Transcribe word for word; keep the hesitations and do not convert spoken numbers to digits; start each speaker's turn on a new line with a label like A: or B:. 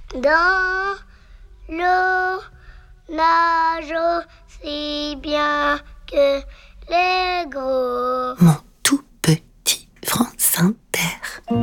A: Dans l'eau nage aussi bien que les gros.
B: Non.